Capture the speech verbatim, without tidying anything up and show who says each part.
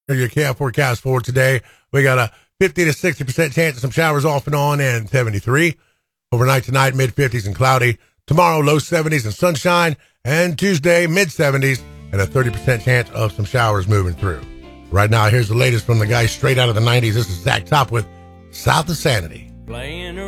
Speaker 1: Your K F forecast for today. We got a fifty to sixty percent chance of some showers off and on and seventy-three. Overnight tonight, mid fifties and cloudy. Tomorrow, low seventies and sunshine. And Tuesday, mid seventies and a thirty percent chance of some showers moving through. Right now, here's the latest from the guy straight out of the nineties. This is Zach Top with South of Sanity.
Speaker 2: Playing